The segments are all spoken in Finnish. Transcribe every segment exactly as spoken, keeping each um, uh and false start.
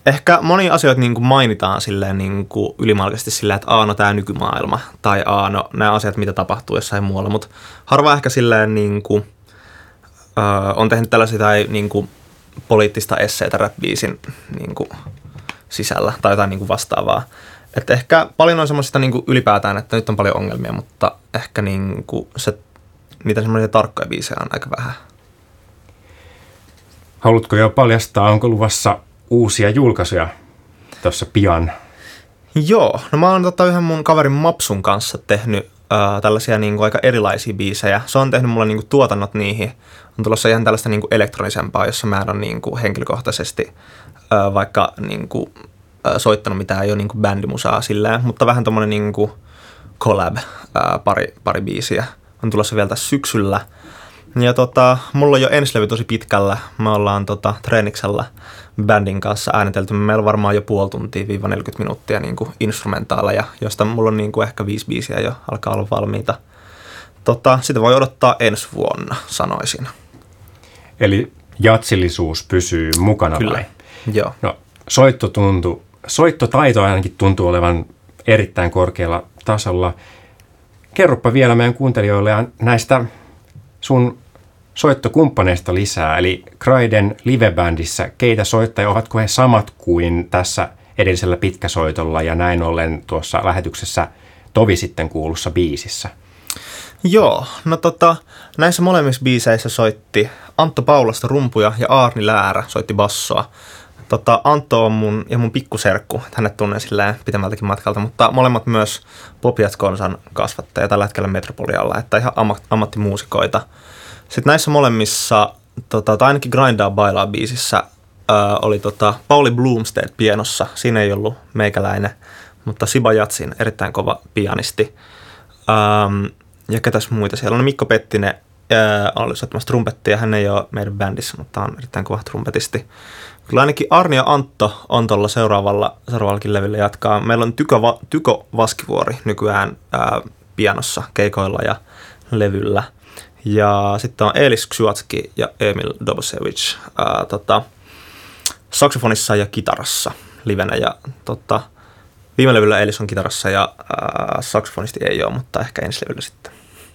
ehkä monia asioita niin kuin mainitaan silleen niin kuin ylimalkaisesti silleen, että aah, no tämä nykymaailma, tai aah, no nämä asiat, mitä tapahtuu jossain muualla, mutta harva ehkä silleen niin kuin, äh, on tehnyt tällaisia tai niin kuin poliittista esseitä rap-biisin niin kuin sisällä tai jotain niin kuin vastaavaa. Että ehkä paljon on semmoista niin kuin ylipäätään, että nyt on paljon ongelmia, mutta ehkä niin kuin se, niitä semmoisia tarkkoja biisejä on aika vähän. Haluatko jo paljastaa, onko luvassa uusia julkaisuja tuossa pian? Joo, no mä oon tota yhden mun kaverin Mapsun kanssa tehnyt äh, tällaisia niin kuin aika erilaisia biisejä. Se on tehnyt mulle niin kuin tuotannot niihin. On tulossa ihan tällaista niin kuin elektronisempaa, jossa mä en ole niin kuin henkilökohtaisesti äh, vaikka niin kuin, äh, soittanut mitään jo niin kuin bändimusaa silleen, mutta vähän tommonen niin kuin collab, äh, pari, pari biisiä. On tulossa vielä tässä syksyllä. Ja tota, mulla on jo ensi levy tosi pitkällä. Me ollaan tota, treeniksellä bändin kanssa äänitelty. Meillä on varmaan jo puoli tuntia viiva neljäkymmentä minuuttia niin kuin instrumentaaleja, josta mulla on niin kuin ehkä viisi biisiä jo alkaa olla valmiita. Tota, sitä voi odottaa ensi vuonna, sanoisin. Eli jatsillisuus pysyy mukana Kyllä. vai? Joo. No, soitto tuntuu, soittotaito ainakin tuntuu olevan erittäin korkealla tasolla. Kerropa vielä meidän kuuntelijoille näistä sun soittokumppaneista lisää, eli Cryden livebändissä, keitä soittajia, ovatko he samat kuin tässä edellisellä pitkäsoitolla ja näin ollen tuossa lähetyksessä tovi sitten kuulussa biisissä? Joo, no tota, näissä molemmissa biiseissä soitti Antto Paulasta rumpuja ja Aarni Läärä soitti bassoa. Tota, Antto on mun ja mun pikkuserkku, hänet tunnen silleen pitemmältäkin matkalta, mutta molemmat myös Popiat Konsan kasvattaja tällä hetkellä Metropolialla, että ihan amma, ammattimuusikoita. Sitten näissä molemmissa, tota, tai ainakin Grindaa bailaa biisissä, ää, oli tota, Pauli Bloomstead pianossa. Siinä ei ollut meikäläinen, mutta Siba Jatsin erittäin kova pianisti. Ähm, ja ketäs muita siellä on? Mikko Pettinen ää, oli soittamassa trumpettia. Hän ei ole meidän bändissä, mutta on erittäin kova trumpetisti. Kyllä ainakin Arni ja Antto on tuolla seuraavalla, seuraavallakin levyllä jatkaa. Meillä on Tyko, Va, Tyko Vaskivuori nykyään ää, pianossa, keikoilla ja levyllä. Ja sitten on Elis Kshuatski ja Emil Dobosevich ää, tota, saksofonissa ja kitarassa livenä. Ja, tota, viime levyllä Elis on kitarassa ja ää, saksofonisti ei ole, mutta ehkä ensi levyllä sitten.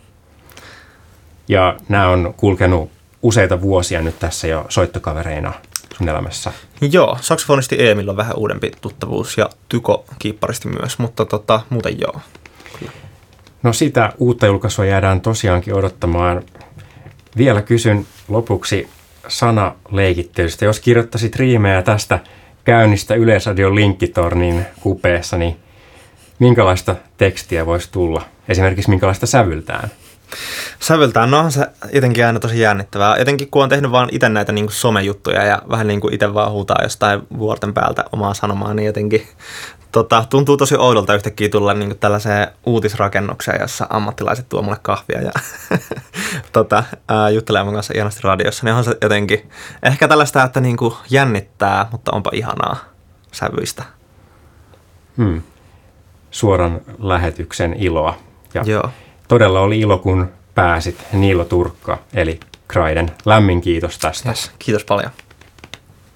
Ja nämä on kulkenut useita vuosia nyt tässä jo soittokavereina sun elämässä. Joo, saksofonisti Emil on vähän uudempi tuttavuus ja Tyko kiipparisti myös, mutta tota, muuten joo. Kyllä. No sitä uutta julkaisua jäädään tosiaankin odottamaan. Vielä kysyn lopuksi sanaleikitteistä. Jos kirjoittaisit riimejä tästä käynnistä Yleisradion linkkitornin kupeessa, niin minkälaista tekstiä voisi tulla? Esimerkiksi minkälaista sävyltään? Sävyltään, no onhan se jotenkin aina tosi jännittävää. Jotenkin kun on tehnyt vaan itse näitä niin kuin somejuttuja ja vähän niin kuin itse vaan huutaa jostain vuorten päältä omaa sanomaa, niin jotenkin tota, tuntuu tosi oudolta yhtäkkiä tulla niin kuin tällaiseen uutisrakennukseen, jossa ammattilaiset tuo mulle kahvia ja tota, ää, juttelee mun kanssa ihanasti radiossa. Niin onhan se jotenkin ehkä tällaista, että niin kuin jännittää, mutta onpa ihanaa sävyistä. Hmm. Suoran lähetyksen iloa. Ja Joo. Todella oli ilo, kun pääsit Niilo Turkka, eli Cryden. Lämmin kiitos tästä. Yes, kiitos paljon.